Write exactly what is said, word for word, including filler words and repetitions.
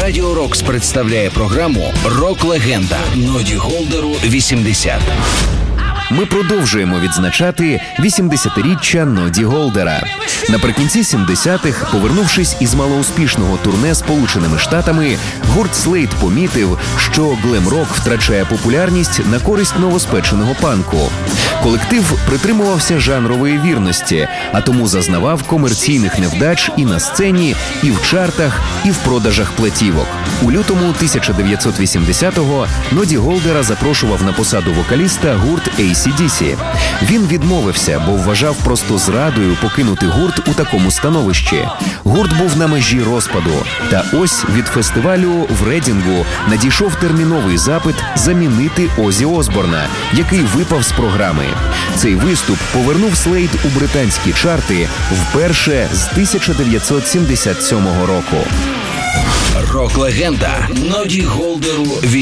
Радіо Рокс представляє програму «Рок-легенда» Ноді Голдеру вісімдесят. Ми продовжуємо відзначати вісімдесятиріччя Ноді Голдера. Наприкінці сімдесятих, повернувшись із малоуспішного турне Сполученими Штатами, гурт Слейд помітив, що глем-рок втрачає популярність на користь новоспеченого панку. Колектив притримувався жанрової вірності, а тому зазнавав комерційних невдач і на сцені, і в чартах, і в продажах платівок. У лютому тисяча дев'ятсот вісімдесятого Ноді Голдера запрошував на посаду вокаліста гурт ей сі ді сі. Він відмовився, бо вважав просто зрадою покинути гурт у такому становищі. Гурт був на межі розпаду. Та ось від фестивалю в Рейдінгу надійшов терміновий запит замінити Оззі Осборна, який випав з програми. Цей виступ повернув Слейд у британські чарти вперше з тисяча дев'ятсот сімдесят сьомого року. Рок-легенда Ноді Голдеру вісімдесят.